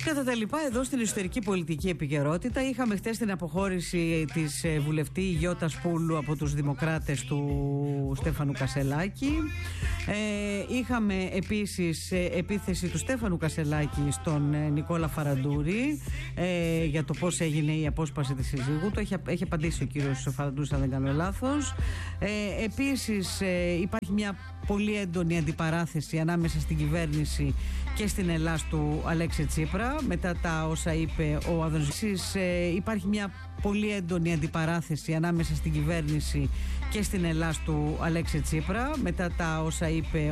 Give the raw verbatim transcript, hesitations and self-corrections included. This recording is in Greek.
Κατά τα λοιπά, εδώ στην εσωτερική πολιτική επικαιρότητα είχαμε χτες την αποχώρηση της βουλευτή Γιώτα Σπούλου από τους Δημοκράτες του Στέφανου Κασελάκη. Ε, είχαμε επίσης επίθεση του Στέφανου Κασελάκη στον Νικόλα Φαραντούρη ε, για το πώς έγινε η απόσπαση της συζύγου του. Έχει, έχει απαντήσει ο κύριος Φαραντούρης, αν δεν κάνω λάθος. Ε, επίσης ε, υπάρχει μια πολύ έντονη αντιπαράθεση ανάμεσα στην κυβέρνηση και στην Ελλάς του Αλέξη Τσίπρα μετά τα όσα είπε ο Αδωνζής. Ε, υπάρχει μια πολύ έντονη αντιπαράθεση ανάμεσα στην κυβέρνηση και στην Ελλάς του Αλέξη Τσίπρα μετά τα όσα είπε